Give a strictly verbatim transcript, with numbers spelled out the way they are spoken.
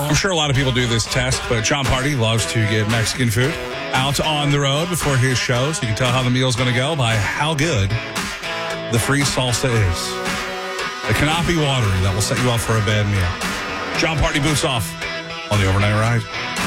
I'm sure a lot of people do this test, but John Party loves to get Mexican food out on the road before his show, so you can tell how the meal's going to go by how good the free salsa is. It cannot be watery. That will set you up for a bad meal. John Party boots off on the Overnight Ride.